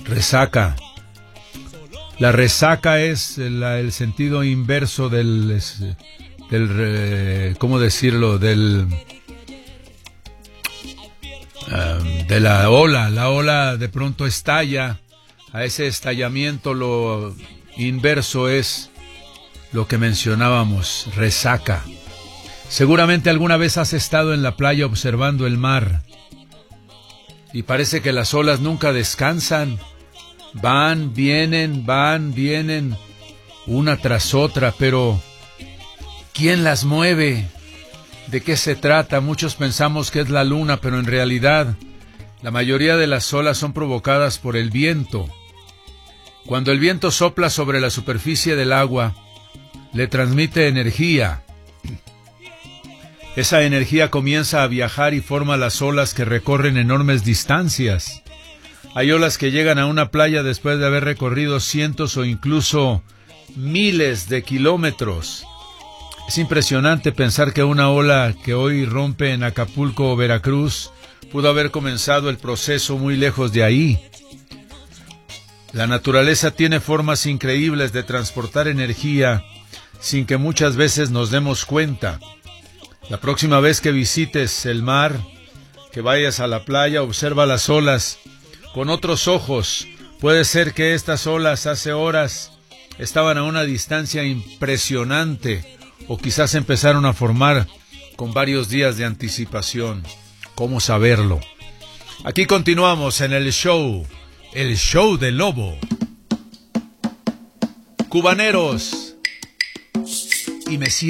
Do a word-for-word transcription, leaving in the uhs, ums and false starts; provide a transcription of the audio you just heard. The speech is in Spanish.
Resaca. La resaca es el, el sentido inverso del, es, del eh, ¿cómo decirlo? Del um, de la ola. La ola de pronto estalla. A ese estallamiento lo inverso es lo que mencionábamos, resaca. Seguramente alguna vez has estado en la playa observando el mar y parece que las olas nunca descansan. Van, vienen, van, vienen, una tras otra, pero ¿quién las mueve? ¿De qué se trata? Muchos pensamos que es la luna, pero en realidad la mayoría de las olas son provocadas por el viento. Cuando el viento sopla sobre la superficie del agua, le transmite energía. Esa energía comienza a viajar y forma las olas que recorren enormes distancias. Hay olas que llegan a una playa después de haber recorrido cientos o incluso miles de kilómetros. Es impresionante pensar que una ola que hoy rompe en Acapulco o Veracruz pudo haber comenzado el proceso muy lejos de ahí. La naturaleza tiene formas increíbles de transportar energía sin que muchas veces nos demos cuenta. La próxima vez que visites el mar, que vayas a la playa, observa las olas con otros ojos. Puede ser que estas olas hace horas estaban a una distancia impresionante o quizás empezaron a formar con varios días de anticipación. ¿Cómo saberlo? Aquí continuamos en el show, el show del lobo. Cubaneros y Mesías.